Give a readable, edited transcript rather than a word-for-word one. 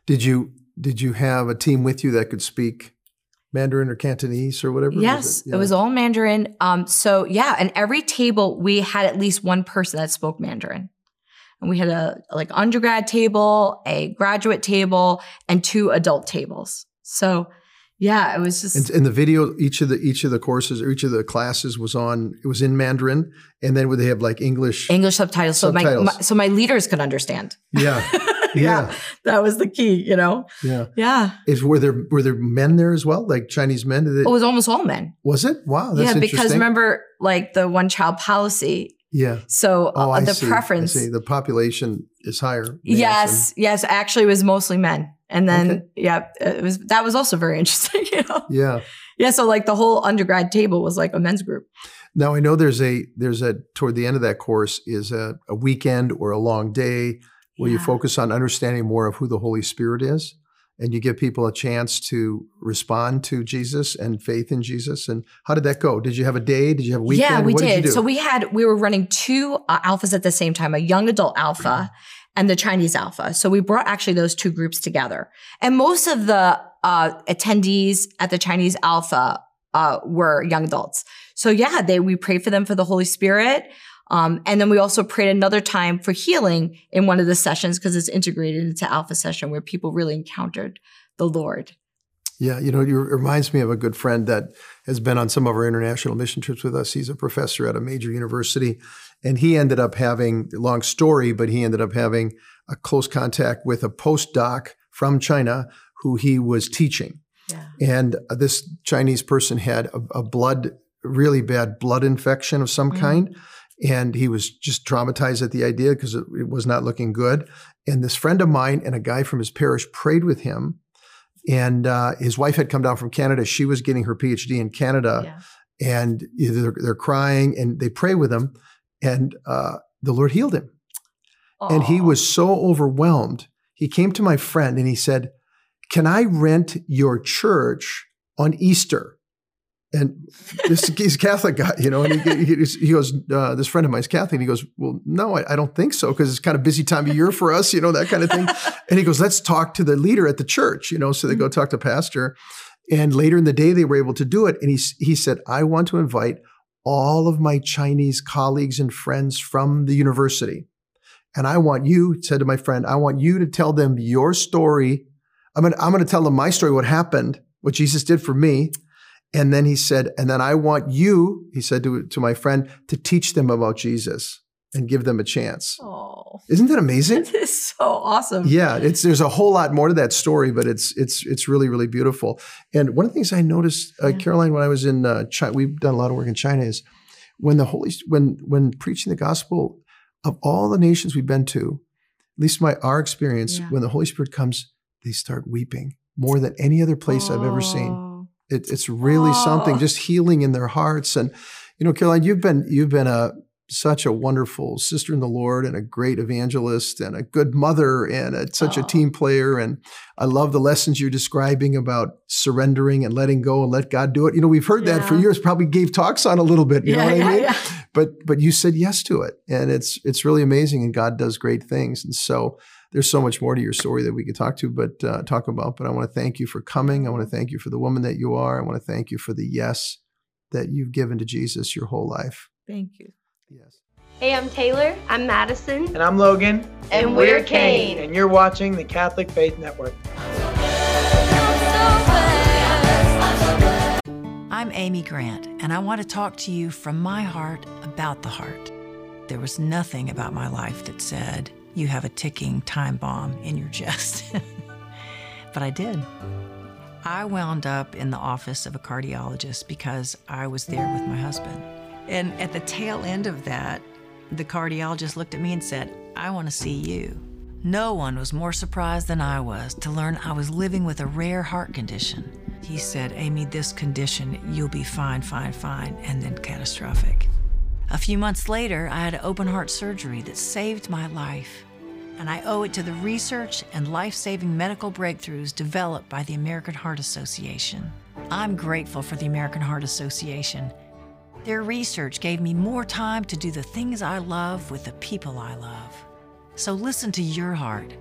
Did you have a team with you that could speak Mandarin or Cantonese or whatever? Yes, it was all Mandarin. And every table we had at least one person that spoke Mandarin. And we had a undergrad table, a graduate table, and 2 adult tables. So yeah, it was just. And the video, each of the courses or each of the classes was in Mandarin, and then would they have like English subtitles? So my leaders could understand. Yeah. Yeah. That was the key, Yeah. Yeah. Were there men there as well, like Chinese men? It was almost all men. Was it? Wow, that's interesting. Because remember, like the one-child policy. Yeah. So the preference. I see. The population is higher. Yes. Actually, it was mostly men, and then that was also very interesting. Yeah. Yeah. So like the whole undergrad table was like a men's group. Now I know there's a toward the end of that course is a weekend or a long day where you focus on understanding more of who the Holy Spirit is, and you give people a chance to respond to Jesus and faith in Jesus. And how did that go? Did you have a day? Did you have a weekend? Yeah, we did. Did you do? So we were running 2 alphas at the same time, a young adult alpha and the Chinese alpha. So we brought actually those 2 groups together. And most of the attendees at the Chinese alpha were young adults. So we prayed for them for the Holy Spirit. And then we also prayed another time for healing in one of the sessions because it's integrated into Alpha session where people really encountered the Lord. Yeah, it reminds me of a good friend that has been on some of our international mission trips with us. He's a professor at a major university, and he ended up having, long story, but he ended up having a close contact with a postdoc from China who he was teaching. Yeah. And this Chinese person had a really bad blood infection of some kind. And he was just traumatized at the idea because it was not looking good. And this friend of mine and a guy from his parish prayed with him. And his wife had come down from Canada. She was getting her PhD in Canada. Yeah. And they're crying and they pray with him. And the Lord healed him. Aww. And he was so overwhelmed. He came to my friend and he said, "Can I rent your church on Easter?" And he's a Catholic guy, and he goes, this friend of mine is Catholic. And he goes, "Well, no, I don't think so, because it's kind of busy time of year for us, that kind of thing." And he goes, "Let's talk to the leader at the church," So they go talk to pastor. And later in the day, they were able to do it. And he said, "I want to invite all of my Chinese colleagues and friends from the university. And I want you," said to my friend, "I want you to tell them your story. I'm going to tell them my story, what happened, what Jesus did for me. And then he said, and then I want you," he said to my friend, "to teach them about Jesus and give them a chance." Oh, isn't that amazing? That is so awesome. Yeah, there's a whole lot more to that story, but it's really, really beautiful. And one of the things I noticed, Caroline, when I was in China, we've done a lot of work in China, is when when preaching the gospel of all the nations we've been to, at least our experience, when the Holy Spirit comes, they start weeping more than any other place I've ever seen. It's really something, just healing in their hearts. And, Caroline, you've been such a wonderful sister in the Lord and a great evangelist and a good mother and such a team player. And I love the lessons you're describing about surrendering and letting go and let God do it. We've heard that for years, probably gave talks on a little bit, you know what I mean? Yeah. But you said yes to it. And it's really amazing, and God does great things. And so there's so much more to your story that we could talk about. But I want to thank you for coming. I want to thank you for the woman that you are. I want to thank you for the yes that you've given to Jesus your whole life. Thank you. Yes. Hey, I'm Taylor. I'm Madison. And I'm Logan. And we're Kane. And you're watching the Catholic Faith Network. I'm Amy Grant, and I want to talk to you from my heart about the heart. There was nothing about my life that said, "You have a ticking time bomb in your chest." But I did. I wound up in the office of a cardiologist because I was there with my husband. And at the tail end of that, the cardiologist looked at me and said, "I want to see you." No one was more surprised than I was to learn I was living with a rare heart condition. He said, "Amy, this condition, you'll be fine, and then catastrophic." A few months later, I had open heart surgery that saved my life. And I owe it to the research and life-saving medical breakthroughs developed by the American Heart Association. I'm grateful for the American Heart Association. Their research gave me more time to do the things I love with the people I love. So listen to your heart.